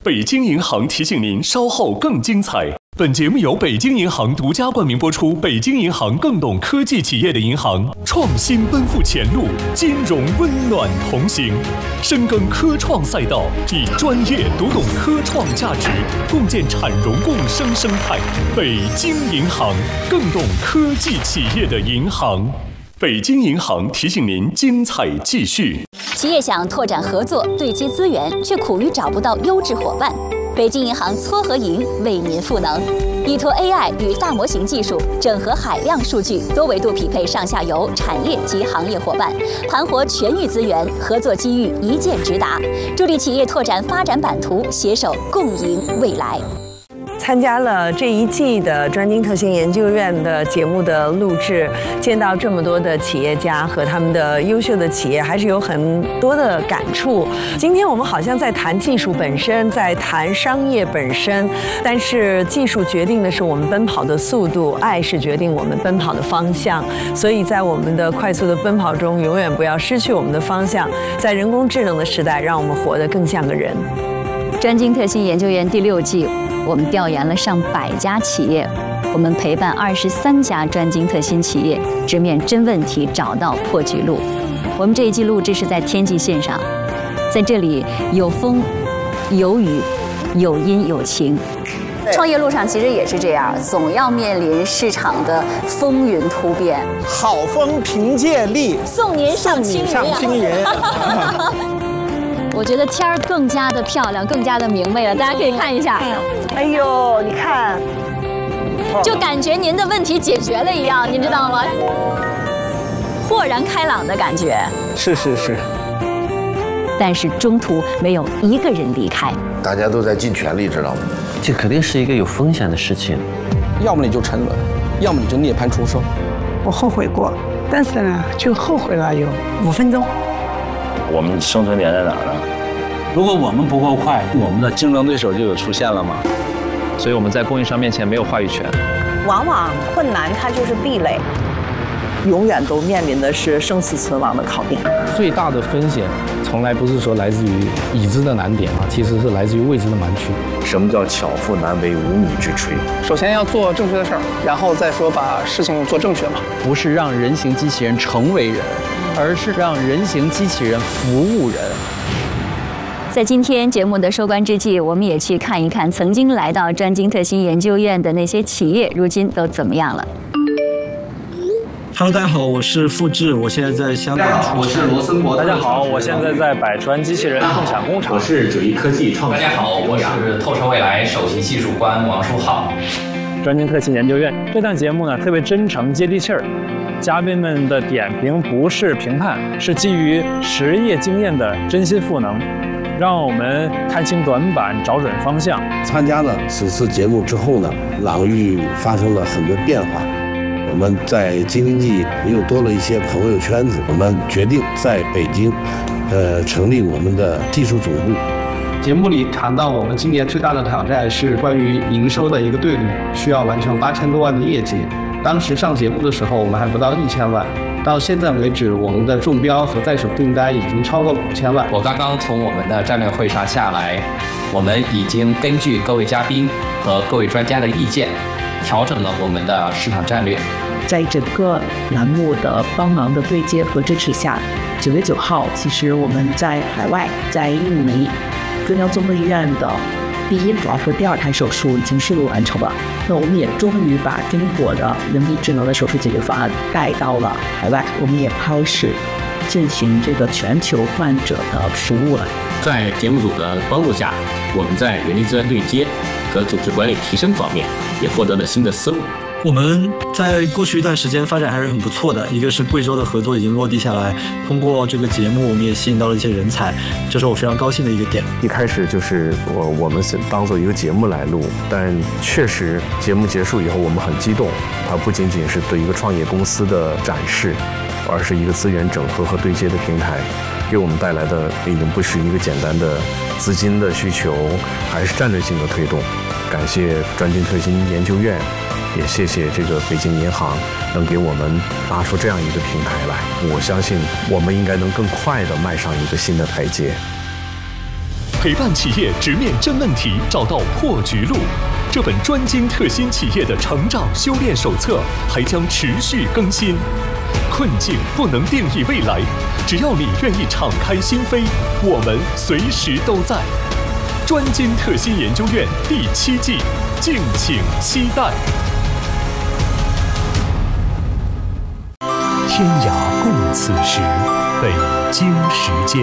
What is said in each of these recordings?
北京银行提醒您，稍后更精彩。本节目由北京银行独家冠名播出。北京银行更懂科技企业的银行，创新奔赴前路，金融温暖同行。深耕科创赛道，以专业读懂科创价值，共建产融共生生态。北京银行更懂科技企业的银行。北京银行提醒您，精彩继续。 企业想拓展合作、对接资源，却苦于找不到优质伙伴。北京银行撮合营为您赋能，依托 AI 与大模型技术，整合海量数据，多维度匹配上下游、产业及行业伙伴，盘活全域资源，合作机遇一键直达，助力企业拓展发展版图，携手共赢未来。 参加了这一季的专精特新研究院的节目的录制，见到这么多的企业家和他们的优秀的企业，还是有很多的感触。今天我们好像在谈技术本身，在谈商业本身，但是技术决定的是我们奔跑的速度，爱是决定我们奔跑的方向。所以在我们的快速的奔跑中，永远不要失去我们的方向。在人工智能的时代，让我们活得更像个人。 专精特新研究院第6季，我们调研了上百家企业，我们陪伴23家专精特新企业直面真问题，找到破局路。我们这一季录制是在天际线上，在这里有风有雨有阴有晴。创业路上其实也是这样，总要面临市场的风云突变。 好风凭借力， 送您上青云。我觉得天儿更加的漂亮，更加的明媚了，大家可以看一下。 哎呦，你看， 就感觉您的问题解决了一样，您知道吗？豁然开朗的感觉。 是。 但是中途没有一个人离开， 大家都在尽全力，知道吗？ 这肯定是一个有风险的事情。 要么你就沉沦，要么你就涅槃重生。 我后悔过，但是呢，就后悔了有5分钟。 我们生存点在哪儿呢？ 如果我们不够快，我们的竞争对手就有出现了吗？ 所以我们在供应商面前没有话语权。 往往困难它就是壁垒， 永远都面临的是生死存亡的考验。 最大的风险从来不是说来自于已知的难点啊，其实是来自于未知的盲区。 什么叫巧妇难为无米之炊？ 首先要做正确的事儿，然后再说把事情做正确嘛。 不是让人形机器人成为人，而是让人形机器人服务人。 在今天节目的收官之际，我们也去看一看曾经来到专精特新研究院的那些企业，如今都怎么样了。 Hello， 大家好，我是付志，我现在在香港。 大家好，我是罗森伯。 大家好，我现在在百川机器人共享工厂。 我是九一科技创始人。 大家好，我是透彻未来首席技术官王书浩。 专精特新研究院这档节目呢，特别真诚接地气儿。嘉宾们的点评不是评判，是基于实业经验的真心赋能，让我们看清短板，找准方向。 参加了此次节目之后呢，朗域发生了很多变化。我们在京津冀又多了一些朋友圈子，我们决定在北京，成立我们的技术总部。 节目里谈到，我们今年最大的挑战是关于营收的一个对率，需要完成8000多万的业绩。当时上节目的时候，我们还不到1000万。到现在为止，我们的中标和在手订单已经超过了5000万。 我刚刚从我们的战略会上下来，我们已经根据各位嘉宾和各位专家的意见，调整了我们的市场战略。 在整个栏目的帮忙的对接和支持下，9月9号，其实我们在海外，在印尼中央综合医院的第1台和第2台手术已经顺利完成了。那我们也终于把中国的人工智能的手术解决方案带到了海外，我们也开始进行这个全球患者的服务了。 在节目组的帮助下，我们在人力资源对接和组织管理提升方面也获得了新的思路。 我们在过去一段时间发展还是很不错的，一个是贵州的合作已经落地下来，通过这个节目我们也吸引到了一些人才，这是我非常高兴的一个点。 一开始就是我们是当做一个节目来录，但确实节目结束以后我们很激动，它不仅仅是对一个创业公司的展示，而是一个资源整合和对接的平台，给我们带来的已经不是一个简单的资金的需求，还是战略性的推动。感谢专精特新研究院，也谢谢这个北京银行能给我们搭出这样一个平台来。我相信我们应该能更快地迈上一个新的台阶。 陪伴企业直面真问题，找到破局路。这本专精特新企业的成长修炼手册还将持续更新。困境不能定义未来，只要你愿意敞开心扉，我们随时都在。专精特新研究院第7季，敬请期待。天涯共此时，北京时间。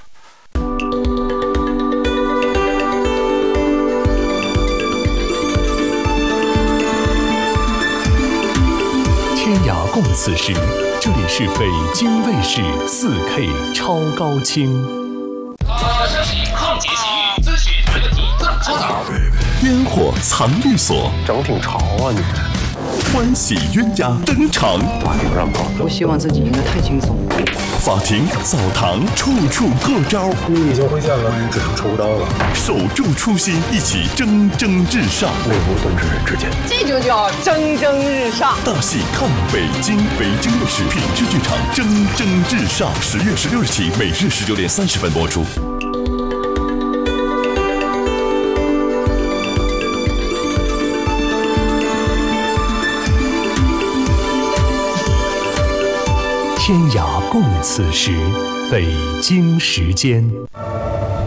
天涯共此时，这里是北京卫视4K 超高清。 升级抗结习，咨询没问题这么搓澡。 烟火藏律所， 整挺潮啊你。 欢喜鸳鸯登场， 法庭上搞， 我希望自己应该太轻松。 法庭、澡堂，处处过招。 你已经挥剑了，只剩抽刀了。 守住初心，一起蒸蒸日上。 内无盾之人之间， 这就叫蒸蒸日上。 大戏看北京，北京卫视品质剧场蒸蒸日上，10月16日起，每日19点30分播出。天涯共此时，北京时间。